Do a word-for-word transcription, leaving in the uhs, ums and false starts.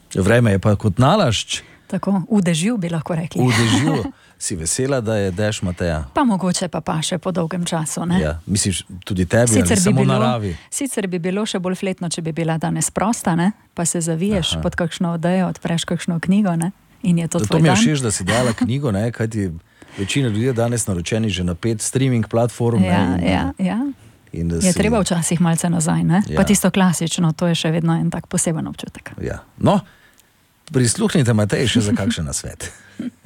Vreme je pa kot nalašč. Tako, v dežju bi lahko rekli. V dežju. Si vesela, da je dež, Mateja? Pa mogoče pa pa še po dolgem času, ne? Ja, misliš tudi tebi, sicer ali bi samo bilo, naravi? Sicer bi bilo še bolj fletno, če bi bila danes prosta, ne? Pa se zaviješ Aha. pod kakšno odejo, odpreš kakšno knjigo, ne? In je to da, tvoj dan. To mi je všeč, da si dala knjigo, ne? Kajti večina ljudi je danes naročeni že na pet streaming platform. Ja, ne? In, ja, ja. In je si... treba včasih malce nazaj, ne? Ja. Pa tisto klasično, to je še vedno en tak poseben občutek. Ja. No, prisluhnite Mateji še za kakšen nasvet.